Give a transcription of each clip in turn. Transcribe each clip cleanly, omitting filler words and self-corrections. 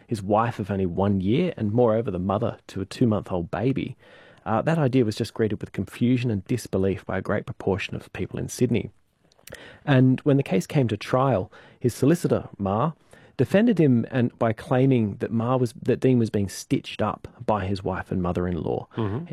his wife of only 1 year, and moreover the mother to a 2-month-old baby, that idea was just greeted with confusion and disbelief by a great proportion of people in Sydney. And when the case came to trial, his solicitor, Ma, defended him and by claiming that Dean was being stitched up by his wife and mother-in-law.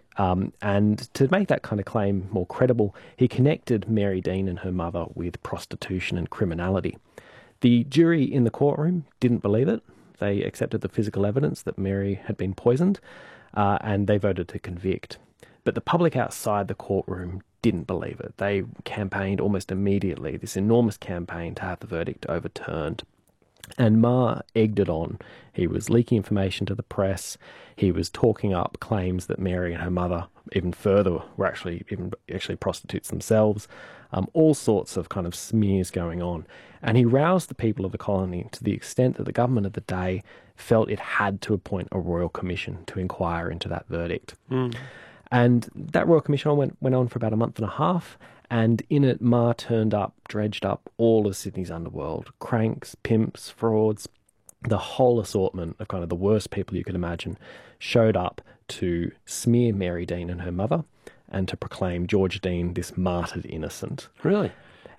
And to make that kind of claim more credible, he connected Mary Dean and her mother with prostitution and criminality. The jury in the courtroom didn't believe it. They accepted the physical evidence that Mary had been poisoned, and they voted to convict. But the public outside the courtroom didn't believe it. They campaigned almost immediately, this enormous campaign to have the verdict overturned. And Ma egged it on. He was leaking information to the press. He was talking up claims that Mary and her mother, even further, were actually prostitutes themselves. All sorts of kind of smears going on. And he roused the people of the colony to the extent that the government of the day felt it had to appoint a royal commission to inquire into that verdict. And that royal commission went on for about a month and a half. And in it, Ma dredged up all of Sydney's underworld. Cranks, pimps, frauds, the whole assortment of kind of the worst people you could imagine showed up to smear Mary Dean and her mother and to proclaim George Dean this martyred innocent. Really?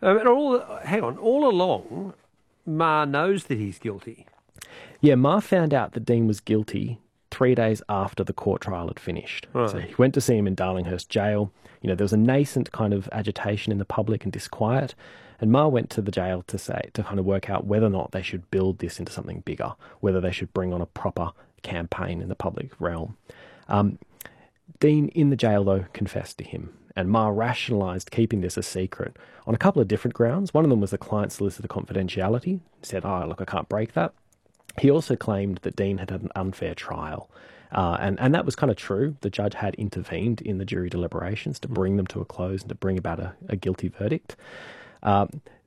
All along, Ma knows that he's guilty. Yeah, Ma found out that Dean was guilty 3 days after the court trial had finished. Right. So he went to see him in Darlinghurst Jail. There was a nascent kind of agitation in the public and disquiet, and Ma went to the jail to kind of work out whether or not they should build this into something bigger, whether they should bring on a proper campaign in the public realm. Dean, in the jail, though, confessed to him, and Ma rationalised keeping this a secret on a couple of different grounds. One of them was the client-solicitor confidentiality. He said, look, I can't break that. He also claimed that Dean had an unfair trial. And that was kind of true. The judge had intervened in the jury deliberations to bring them to a close and to bring about a guilty verdict. But,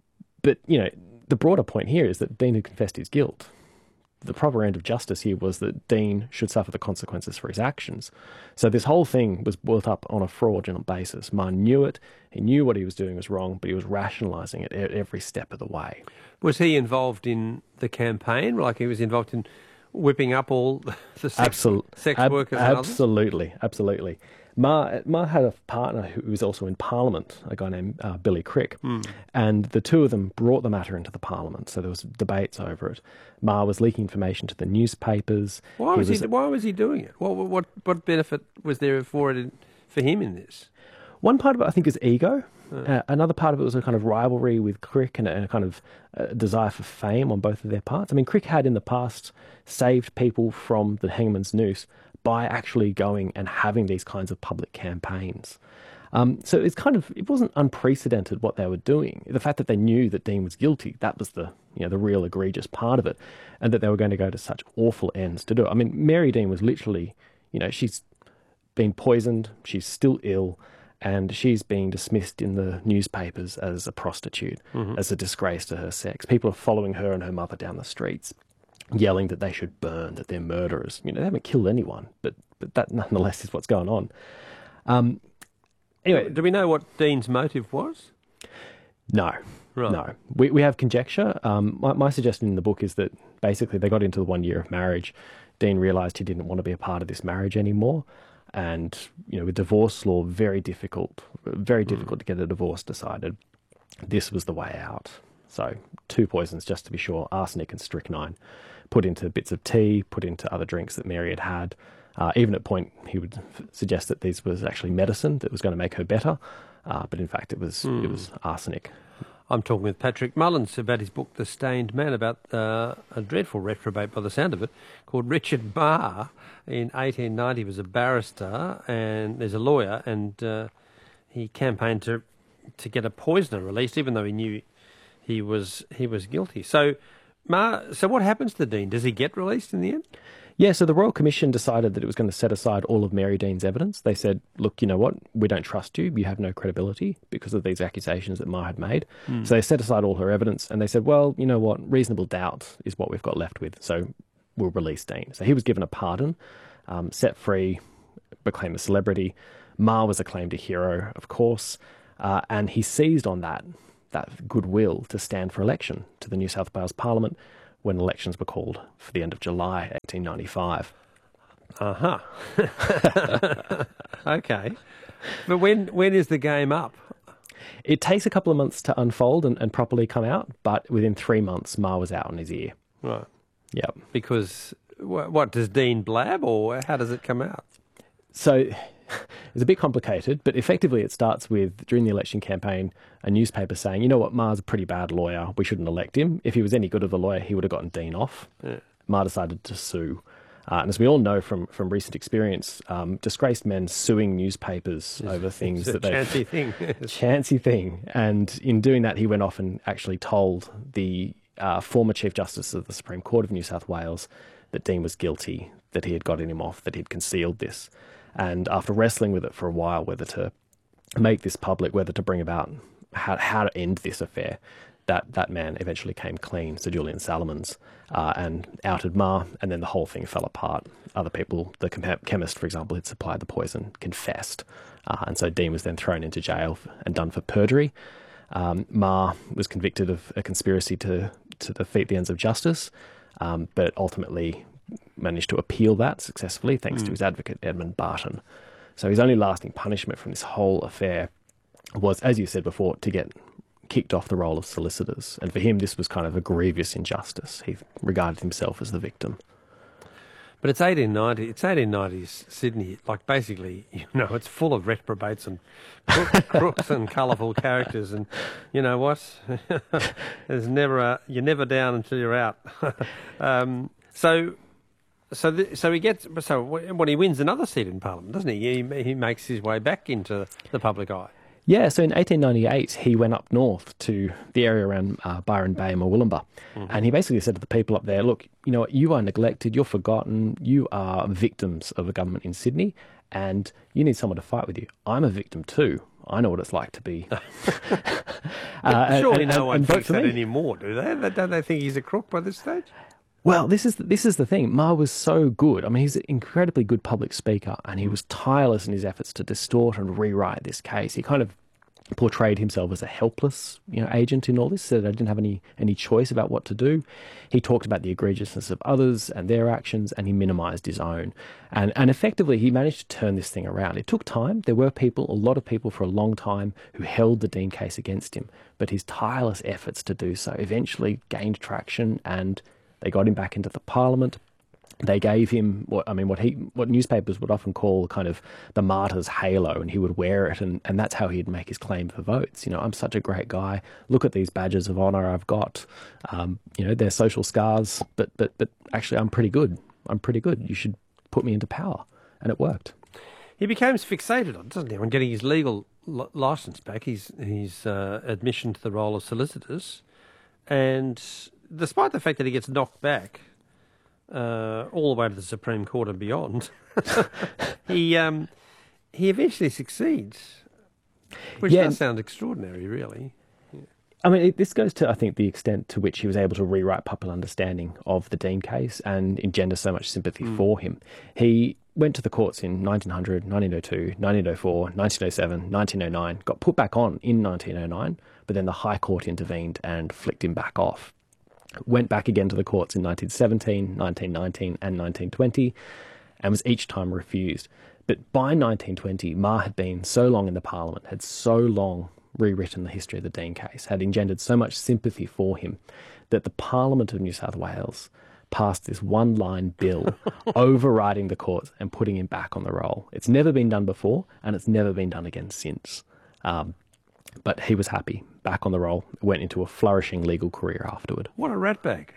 the broader point here is that Dean had confessed his guilt. The proper end of justice here was that Dean should suffer the consequences for his actions. So this whole thing was built up on a fraudulent basis. Ma knew it. He knew what he was doing was wrong, but he was rationalising it at every step of the way. Was he involved in the campaign? Like he was involved in whipping up all the sex workers and others? Absolutely. Ma had a partner who was also in Parliament, a guy named Billy Crick, and the two of them brought the matter into the Parliament, so there was debates over it. Ma was leaking information to the newspapers. Why was he doing it? What benefit was there for him in this? One part of it, I think, is ego. Another part of it was a kind of rivalry with Crick and a kind of desire for fame on both of their parts. I mean, Crick had in the past saved people from the hangman's noose by actually going and having these kinds of public campaigns. So it wasn't unprecedented what they were doing. The fact that they knew that Dean was guilty, that was the real egregious part of it, and that they were going to go to such awful ends to do it. I mean, Mary Dean was literally, she's been poisoned, she's still ill, and she's being dismissed in the newspapers as a prostitute, as a disgrace to her sex. People are following her and her mother down the streets, yelling that they should burn, that they're murderers. They haven't killed anyone, but that nonetheless is what's going on. Anyway, do we know what Dean's motive was? No. Right. No. We have conjecture. My suggestion in the book is that basically they got into the 1 year of marriage. Dean realised he didn't want to be a part of this marriage anymore. And, with divorce law, very difficult to get a divorce decided. This was the way out. So 2 poisons, just to be sure, arsenic and strychnine, put into bits of tea, put into other drinks that Mary had had. Even at point, he would suggest that this was actually medicine that was going to make her better. But in fact, it was arsenic. I'm talking with Patrick Mullins about his book, The Stained Man, about a dreadful reprobate by the sound of it, called Richard Marr. In 1890, he was a barrister, and there's a lawyer, and he campaigned to get a poisoner released, even though he knew he was guilty. So what happens to Dean? Does he get released in the end? Yeah, so the Royal Commission decided that it was going to set aside all of Mary Dean's evidence. They said, look, you know what, we don't trust you. You have no credibility because of these accusations that Ma had made. So they set aside all her evidence and they said, well, you know what, reasonable doubt is what we've got left with, so we'll release Dean. So he was given a pardon, set free, became a celebrity. Ma was acclaimed a hero, of course, and he seized on that goodwill to stand for election to the New South Wales Parliament, when elections were called for the end of July 1895. Uh-huh. Okay. But when is the game up? It takes a couple of months to unfold and properly come out, but within 3 months, Ma was out on his ear. Right. Yep. Because, what, does Dean blab, or how does it come out? So it's a bit complicated, but effectively it starts with, during the election campaign, a newspaper saying, you know what, Ma's a pretty bad lawyer, we shouldn't elect him. If he was any good of a lawyer, he would have gotten Dean off. Yeah. Ma decided to sue. And as we all know from recent experience, disgraced men suing newspapers over things that they've... Chancy thing. Chancy thing. And in doing that, he went off and actually told the former Chief Justice of the Supreme Court of New South Wales that Dean was guilty, that he had gotten him off, that he'd concealed this. And after wrestling with it for a while, whether to make this public, whether to bring about how to end this affair, that man eventually came clean, Sir Julian Salomons, and outed Ma, and then the whole thing fell apart. Other people, the chemist, for example, had supplied the poison, confessed. And so Dean was then thrown into jail and done for perjury. Ma was convicted of a conspiracy to defeat the ends of justice, but ultimately managed to appeal that successfully thanks to his advocate, Edmund Barton. So his only lasting punishment from this whole affair was, as you said before, to get kicked off the roll of solicitors. And for him, this was kind of a grievous injustice. He regarded himself as the victim. But it's 1890. It's 1890s Sydney. Like, basically, it's full of reprobates and crooks and colourful characters. And you know what? There's never you're never down until you're out. So he wins another seat in Parliament, doesn't he? He makes his way back into the public eye. Yeah, so in 1898, he went up north to the area around Byron Bay and Murwillumbah. And he basically said to the people up there, look, you know what, you are neglected, you're forgotten, you are victims of the government in Sydney, and you need someone to fight with you. I'm a victim too. I know what it's like to be... Surely no one thinks that anymore, do they? Don't they think he's a crook by this stage? Well, this is the thing. Ma was so good. I mean, he's an incredibly good public speaker, and he was tireless in his efforts to distort and rewrite this case. He kind of portrayed himself as a helpless, agent in all this, so that I didn't have any choice about what to do. He talked about the egregiousness of others and their actions, and he minimised his own. And effectively, he managed to turn this thing around. It took time. There were a lot of people for a long time who held the Dean case against him, but his tireless efforts to do so eventually gained traction, and they got him back into the Parliament. They gave him what newspapers would often call kind of the martyr's halo, and he would wear it, and that's how he'd make his claim for votes. I'm such a great guy. Look at these badges of honour I've got. They're social scars, but actually I'm pretty good. You should put me into power, and it worked. He becomes fixated on, doesn't he, on getting his legal licence back, his admission to the role of solicitors, and despite the fact that he gets knocked back all the way to the Supreme Court and beyond, he eventually succeeds, which does sound extraordinary, really. Yeah. I mean, this goes to, I think, the extent to which he was able to rewrite popular understanding of the Dean case and engender so much sympathy for him. He went to the courts in 1900, 1902, 1904, 1907, 1909, got put back on in 1909, but then the High Court intervened and flicked him back off. Went back again to the courts in 1917, 1919 and 1920 and was each time refused. But by 1920, Ma had been so long in the Parliament, had so long rewritten the history of the Dean case, had engendered so much sympathy for him, that the Parliament of New South Wales passed this one-line bill overriding the courts and putting him back on the roll. It's never been done before, and it's never been done again since. But he was happy, back on the roll, went into a flourishing legal career afterward. What a ratbag.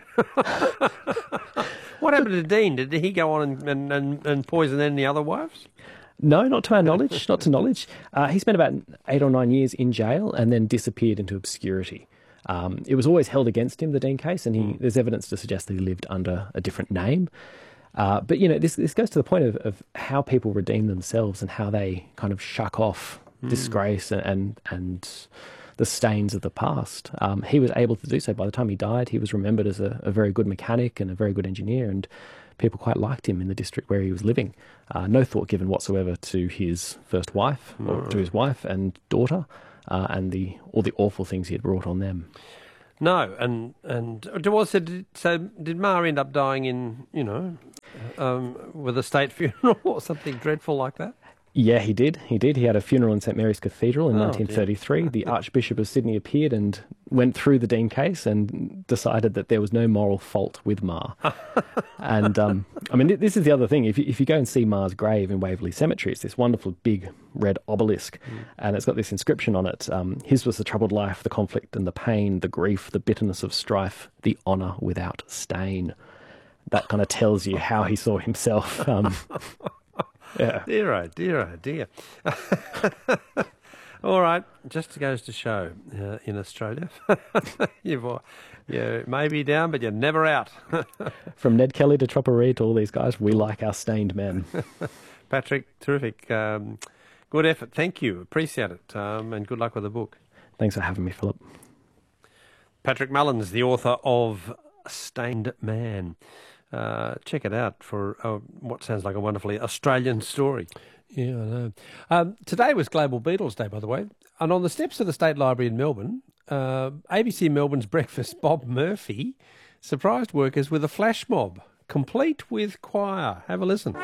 What happened to Dean? Did he go on and poison any other wives? No, not to our knowledge, not to knowledge. He spent about 8 or 9 years in jail and then disappeared into obscurity. It was always held against him, the Dean case, and there's evidence to suggest that he lived under a different name. But, this goes to the point of how people redeem themselves and how they kind of shuck off disgrace and the stains of the past. He was able to do so. By the time he died, he was remembered as a very good mechanic and a very good engineer, and people quite liked him in the district where he was living. No thought given whatsoever to his first wife, or to his wife and daughter, and all the awful things he had brought on them. No, and did Ma end up dying in, with a state funeral or something dreadful like that? Yeah, he did. He did. He had a funeral in St Mary's Cathedral in Oh, 1933. The Archbishop of Sydney appeared and went through the Dean case and decided that there was no moral fault with Ma. And, this is the other thing. If you go and see Ma's grave in Waverley Cemetery, it's this wonderful big red obelisk, and it's got this inscription on it. His was the troubled life, the conflict and the pain, the grief, the bitterness of strife, the honour without stain. That kind of tells you how he saw himself. Yeah. Dear, oh dear. All right, just goes to show in Australia, you may be down, but you're never out. From Ned Kelly to Chopper Read to all these guys, we like our stained men. Patrick, terrific. Good effort. Thank you. Appreciate it. And good luck with the book. Thanks for having me, Philip. Patrick Mullins, the author of Stained Man. Check it out for what sounds like a wonderfully Australian story. Yeah, I know. Today was Global Beatles Day, by the way. And on the steps of the State Library in Melbourne, ABC Melbourne's breakfast Bob Murphy surprised workers with a flash mob, complete with choir. Have a listen.